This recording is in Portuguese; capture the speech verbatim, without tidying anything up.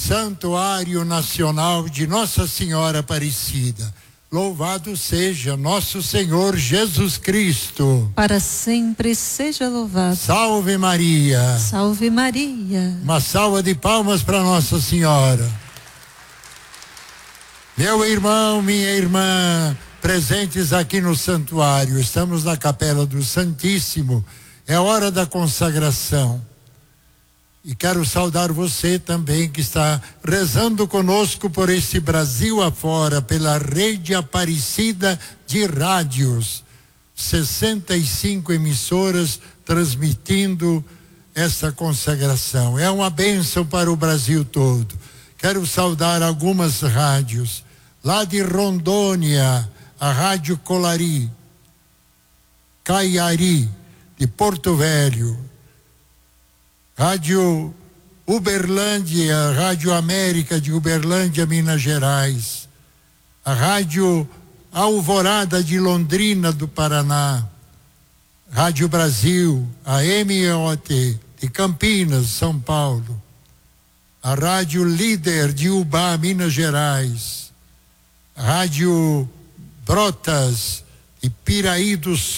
Santuário Nacional de Nossa Senhora Aparecida. Louvado seja nosso Senhor Jesus Cristo. Para sempre seja louvado. Salve Maria. Salve Maria. Uma salva de palmas para Nossa Senhora. Meu irmão, minha irmã, presentes aqui no santuário, estamos na Capela do Santíssimo, é hora da consagração. E quero saudar você também que está rezando conosco por esse Brasil afora, pela rede Aparecida de rádios. sessenta e cinco emissoras transmitindo essa consagração. É uma bênção para o Brasil todo. Quero saudar algumas rádios. Lá de Rondônia, a Rádio Colari, Caiari, de Porto Velho, Rádio Uberlândia, Rádio América de Uberlândia, Minas Gerais, a Rádio Alvorada de Londrina, do Paraná, Rádio Brasil, a M O T de Campinas, São Paulo, a Rádio Líder de Ubá, Minas Gerais, a Rádio Brotas de Piraí do